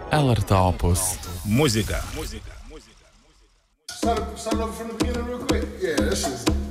LRT Opus. Muzika. Start over from the beginning real quick. Yeah, this is